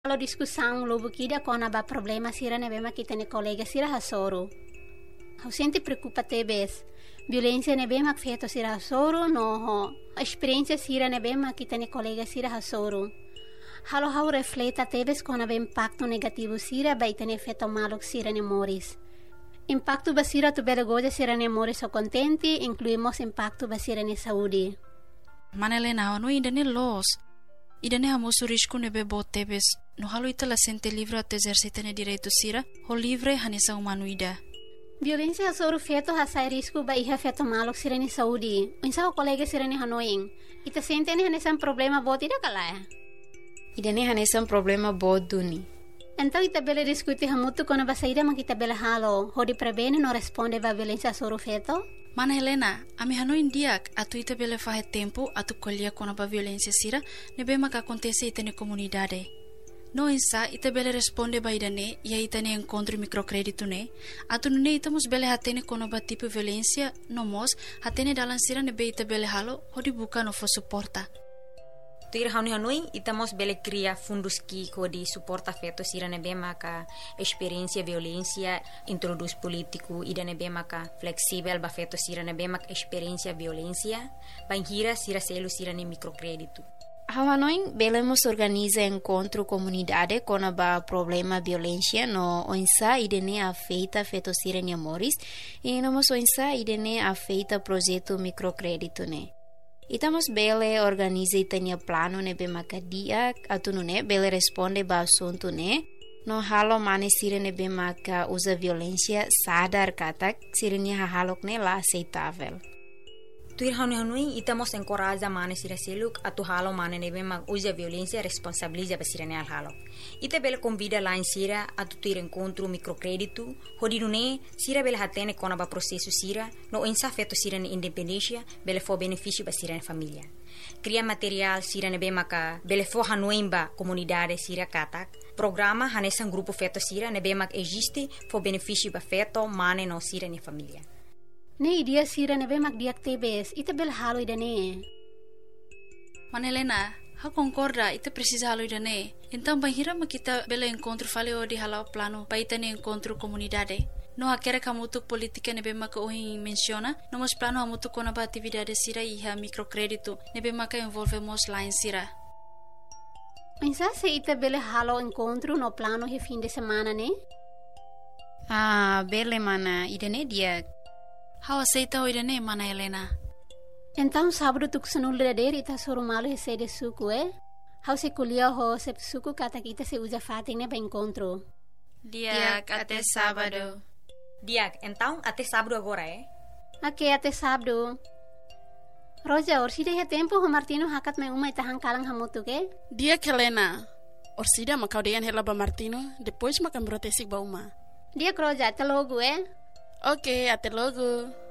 Kalau discussão logo kida kona ba problema sira ne bema kita ne colega sira hasoro. Hau sente preocupa tebes. Violência ne bema feito sira hasoro no ho. A experiência sira ne bema kita ne colega sira hasoro. Halo hau refleta tebes kona ba impacto negativo sira ba itane feito malo sira ne moris. Impacto ba sira tu bela goja sira ne moris o contenti, incluímos impacto ba sira ne saúde. Manelena, no idane los. Idane hamoso risco nebe botebes. No halo ita la sente livre até exercita ne direito sira, ho livre hanesa humanoida. Violência hasoro feto hasai risco ba iha feto malo sira ne saúde. Unsa o colega sira ne hanoing. Ita sente ne hanesa problema bot ida kala. Idane hanesa problema bot duni. Então ita bela discutir hamutu kono ba saída man kita bela halo. Hodi prevene no responde ba violência hasoro feto. Mana Helena, ami hanoin diak atu ita bele fahe tempo atu kolia kona ba violência sira nebe maka acontece ita ne comunidade. No insa ita bele responde ba idane ia ita ne encontro microcrédito ne atu nune ita mos bele hatene kono ba tipo violência no mos hatene dalan sira nebe ita bele halo hodi buka no fo suporta. Tuir hanoi itamos bele cria fundos que codi suporta feto sira nebe maka experiência violência introduz político ida nebe maka flexível ba feto sira nebe maka experiência violência banhira sira selo sira ne microcrédito. Hanoi belemos organiza encontro comunidade com a problema violência no onsa idene afeita feto sira ne moris e nomos onsa idene afeita projeto microcrédito ne. Itamos bele organiza itania plano ne be makadia atunu ne bele responde ba assunto ne no halo mane sire ne be maka usa violência sadar katak sire ne halok ne la aceitável. Tuir hanoi itamos encoraja mane sira seluk atu halo mane ne be mak usa violência responsabiliza ba sire ne al halo. Ita bele convida lá em sira atu tuir encontro microcrédito hodinu ne sira bele hatene kona ba processo sira no insa feto sira ne independência bele fo benefício ba sira ne família. Cria material sira ne be maka bele fo hanoi ba comunidade sira katak. Programa hanesan grupo feto sira ne be mak existe fo benefício ba feto mane no sira ne família. Ne idia sira ne be mak diak tebes ita bel halo idane. Manelena, ha concorda ita precisa halo idane. Então banhira ma kita bela encontro fale o di halo plano pa ita ne encontro comunidade. No hakera kamutu politika ne be maka ohi menciona, no mos plano hamutu kona ba atividade sira iha microcrédito ne be maka envolvemos lá em sira. Pensa se ita bele halo encontro no plano he fim de semana ne? Ah, bele mana idane dia. How aceita o idane mana Helena? Então sábado tu kusanul dader ita soro malo he sede suku How se kuliah ho se suku kata kita se usa fating ne ba encontro. Diak até sábado. Diak, então até sábado agora Ok, até sábado. Roja, orsida he tempo ho Martino hakat me uma ita hangkalang hamutu ke? Diak Helena. Orsida makau deyan hela ba Martino, depois makan brotesik ba uma. Diak Roja, até logo Ok, até logo.